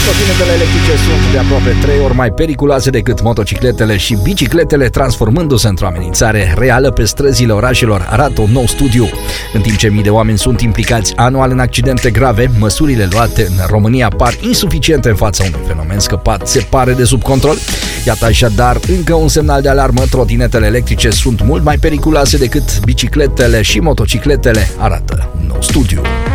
Trotinetele electrice sunt de aproape 3 ori mai periculoase decât motocicletele și bicicletele, transformându-se într-o amenințare reală pe străzile orașelor, arată un nou studiu. În timp ce mii de oameni sunt implicați anual în accidente grave, măsurile luate în România par insuficiente în fața unui fenomen scăpat, se pare, de sub control. Iată așadar încă un semnal de alarmă: trotinetele electrice sunt mult mai periculoase decât bicicletele și motocicletele, arată un nou studiu.